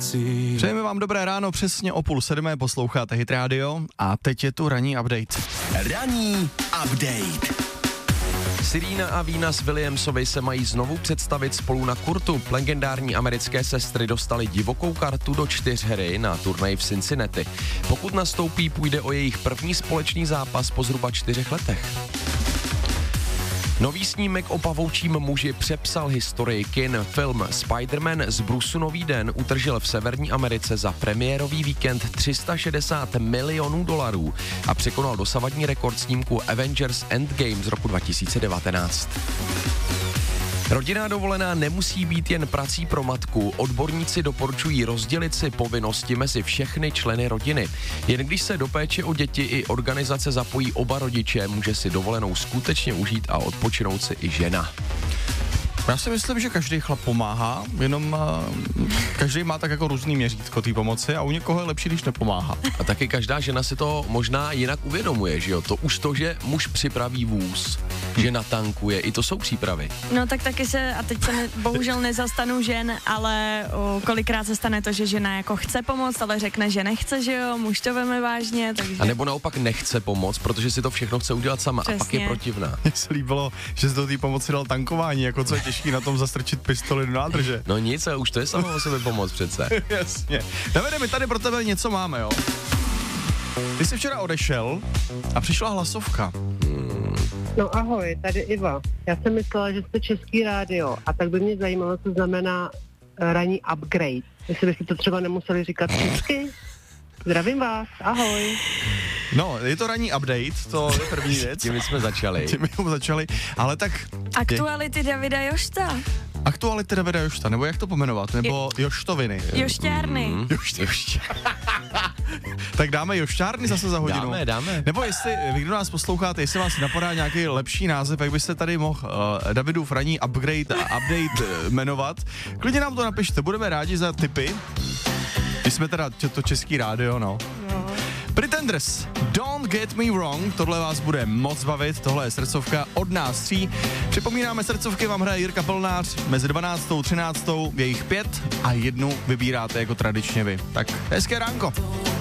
prací. Přejeme vám dobré ráno, přesně o 6:30 posloucháte Hit Radio a teď je tu ranní update. Ranní update. Serena a Venus Williamsovi se mají znovu představit spolu na kurtu. Legendární americké sestry dostaly divokou kartu do 4 na turnaji v Cincinnati. Pokud nastoupí, půjde o jejich první společný zápas po zhruba 4 letech. Nový snímek o pavoučím muži přepsal historii kin. Film Spider-Man z Brusu Nový den utržil v Severní Americe za premiérový víkend $360 milionů a překonal dosavadní rekord snímku Avengers Endgame z roku 2019. Rodinná dovolená nemusí být jen prací pro matku. Odborníci doporučují rozdělit si povinnosti mezi všechny členy rodiny. Jen když se do péče o děti i organizace zapojí oba rodiče, může si dovolenou skutečně užít a odpočinout si i žena. Já si myslím, že každý chlap pomáhá, jenom každý má tak jako různý měřítko té pomoci a u někoho je lepší, když nepomáhá. A taky každá žena si to možná jinak uvědomuje, že jo? To už to, že muž připraví vůz, že natankuje, i to jsou přípravy. No tak taky se, a teď se bohužel nezastanu žen, ale kolikrát se stane to, že žena jako chce pomoct, ale řekne, že nechce, že jo, muž to veme vážně, takže... A nebo naopak nechce pomoct, protože si to všechno chce udělat sama. Přesně. A pak je protivná. Mně se líbilo, že se do té pomoci dal tankování, jako co je těžký na tom zastrčit pistoli do nádrže. No nic, ale už to je samo o sobě pomoc přece. Jasně. Davide, my tady pro tebe něco máme, jo? Ty jsi včera odešel a přišla hlasovka. No ahoj, tady Iva. Já jsem myslela, že jste Český rádio a tak by mě zajímalo, co znamená ranní upgrade. Jestli byste to třeba nemuseli říkat česky. Zdravím vás, ahoj. No, je to ranní update, to je první věc. Tím jsme začali. Tím jsme začali, ale tak... Aktuality Davida Jošta. Aktuality Davida Jošta, nebo jak to pomenovat, nebo Joštoviny. Jošťárny. Tak dáme Jošťárny zase za hodinu. Dáme. Nebo jestli vy, kdo nás posloucháte, jestli vás napadá nějaký lepší název, jak byste tady mohl Davidův ranní upgrade jmenovat, klidně nám to napište, budeme rádi za tipy. My jsme teda to Český rádio, no. Pretenders, Don't Get Me Wrong, tohle vás bude moc bavit, tohle je srdcovka od nás 3. Připomínáme, srdcovky vám hraje Jirka Plnář, mezi 12. a 13. je jich 5 a jednu vybíráte jako tradičně vy. Tak hezké ránko.